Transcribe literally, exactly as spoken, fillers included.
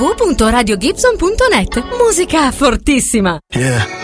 w punto radio gibson punto net. Musica fortissima. Yeah.